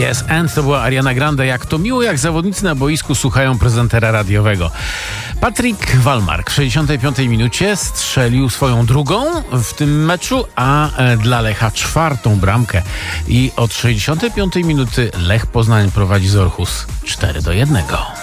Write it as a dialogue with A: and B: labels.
A: Yes, and to była Ariana Grande. Jak to miło, jak zawodnicy na boisku słuchają prezentera radiowego. Patryk Wallmark w 65. minucie strzelił swoją drugą w tym meczu, a dla Lecha 4. bramkę. I od 65. minuty Lech Poznań prowadzi z Orhus 4-1.